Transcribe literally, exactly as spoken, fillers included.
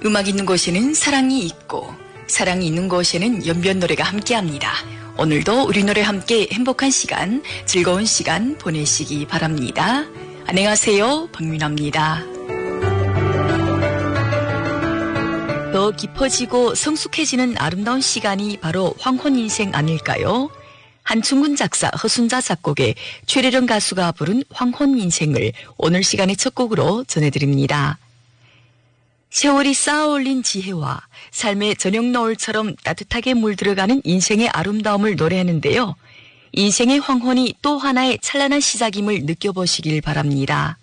음악 있는 곳에는 사랑이 있고 사랑이 있는 곳에는 연변 노래가 함께합니다. 오늘도 우리 노래 함께 행복한 시간, 즐거운 시간 보내시기 바랍니다. 안녕하세요, 박민아입니다. 더 깊어지고 성숙해지는 아름다운 시간이 바로 황혼 인생 아닐까요? 한충군 작사, 허순자 작곡의 최래령 가수가 부른 황혼 인생을 오늘 시간의 첫 곡으로 전해드립니다. 세월이 쌓아올린 지혜와 삶의 저녁 노을처럼 따뜻하게 물들어가는 인생의 아름다움을 노래하는데요. 인생의 황혼이 또 하나의 찬란한 시작임을 느껴보시길 바랍니다.